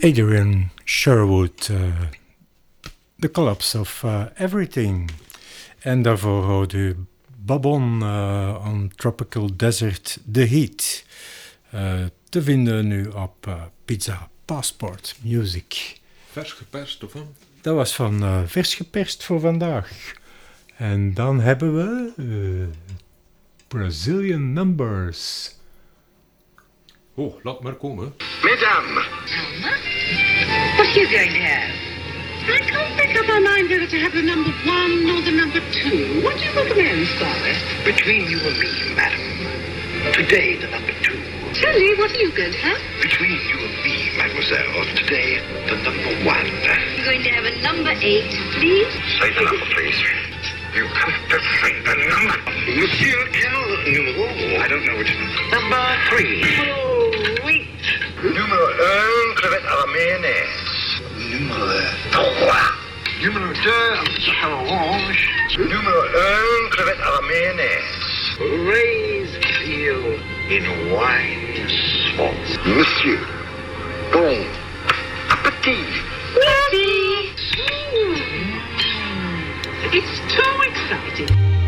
Adrian Sherwood, The Collapse of Everything. En daarvoor hoorde u Babon on Tropical Desert, The Heat. Te vinden nu op Pizza Passport Music. Vers geperst of van? Dat was van vers geperst voor vandaag. En dan hebben we Brazilian Numbers. Oh, laat maar komen. Mesdames. What are you going to have? I can't make up my mind whether to have the number 1 or the number 2. What do you recommend, Scarlett? Between you and me, madam. Today, the number 2. Sally, what are you going to have? Between you and me, mademoiselle. Today, the number 1. You're going to have a number 8, please. Say the number, please. You have to say the number. Monsieur, quel numéro? I don't know which number. Number 3. Oh, wait. Numéro 1, crevette à la mayonnaise. Numéro 3. Numéro 2, orange. Numéro 1, crevette à la mayonnaise. Raised veal in wine sauce. Monsieur, bon appétit. Ready? It's too exciting.